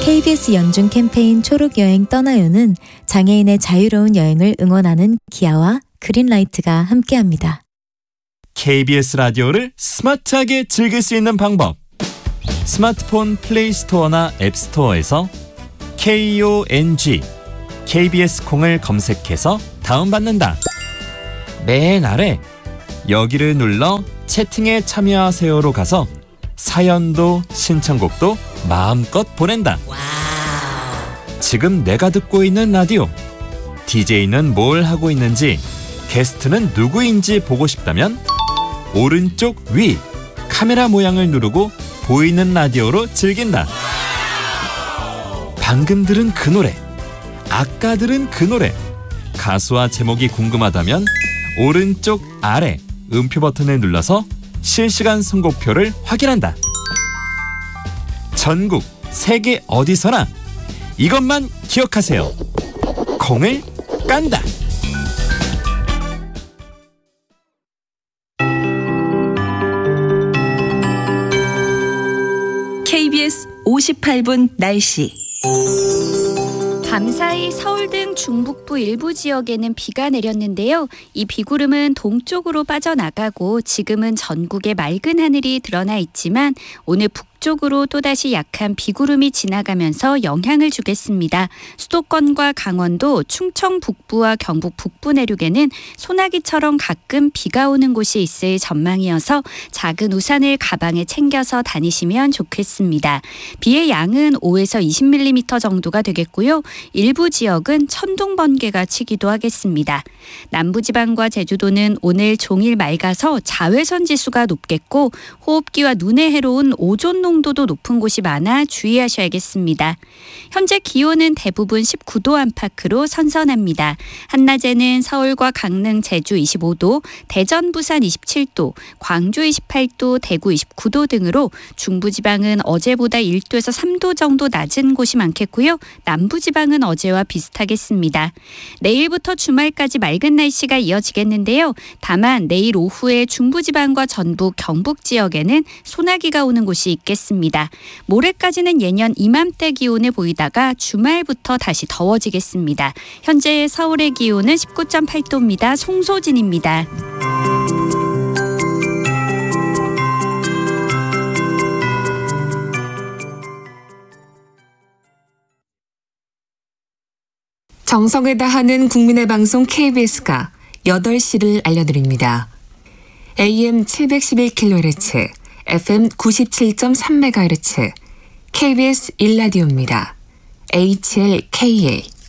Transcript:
KBS 연중 캠페인 초록여행 떠나요는 장애인의 자유로운 여행을 응원하는 기아와 그린라이트가 함께합니다. KBS 라디오를 스마트하게 즐길 수 있는 방법. 스마트폰 플레이스토어나 앱스토어에서 KONG KBS 콩을 검색해서 다운받는다. 맨 아래 여기를 눌러 채팅에 참여하세요로 가서 사연도 신청곡도 마음껏 보낸다. 지금 내가 듣고 있는 라디오, DJ는 뭘 하고 있는지, 게스트는 누구인지 보고 싶다면 오른쪽 위 카메라 모양을 누르고 보이는 라디오로 즐긴다. 방금 들은 그 노래, 아까 들은 그 노래, 가수와 제목이 궁금하다면 오른쪽 아래 음표 버튼을 눌러서 실시간 선곡표를 확인한다. 전국 세계 어디서나 이것만 기억하세요. 콩을 깐다. KBS 58분 날씨. 밤사이 서울 등 중북부 일부 지역에는 비가 내렸는데요. 이 비구름은 동쪽으로 빠져나가고 지금은 전국에 맑은 하늘이 드러나 있지만 오늘 북쪽으로 또다시 약한 비구름이 지나가면서 영향을 주겠습니다. 수도권과 강원도, 충청 북부와 경북 북부 내륙에는 소나기처럼 가끔 비가 오는 곳이 있을 전망이어서 작은 우산을 가방에 챙겨서 다니시면 좋겠습니다. 비의 양은 5에서 20mm 정도가 되겠고요. 일부 지역은 천둥 번개가 치기도 하겠습니다. 남부지방과 제주도는 오늘 종일 맑아서 자외선 지수가 높겠고 호흡기와 눈에 해로운 오존 농도도 높은 곳이 많아 주의하셔야겠습니다. 현재 기온은 대부분 19도 안팎으로 선선합니다. 한낮에는 서울과 강릉, 제주 25도, 대전, 부산 27도, 광주 28도, 대구 29도 등으로 중부지방은 어제보다 1도에서 3도 정도 낮은 곳이 많겠고요. 남부지방은 어제와 비슷하겠습니다. 내일부터 주말까지 맑은 날씨가 이어지겠는데요. 다만 내일 오후에 중부지방과 전북, 경북 지역에는 소나기가 오는 곳이 있겠습니다. 모레까지는 예년 이맘때 기온을 보이다가 주말부터 다시 더워지겠습니다. 현재 서울의 기온은 19.8도입니다. 송소진입니다. 정성을 다하는 국민의 방송 KBS가 8시를 알려드립니다. AM 711kHz, FM 97.3MHz, KBS 1라디오입니다. HLKA